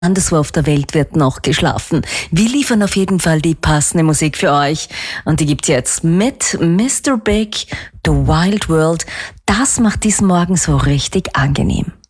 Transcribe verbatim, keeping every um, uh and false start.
Anderswo auf der Welt wird noch geschlafen. Wir liefern auf jeden Fall die passende Musik für euch. Und die gibt's jetzt mit Mister Big, The Wild World. Das macht diesen Morgen so richtig angenehm.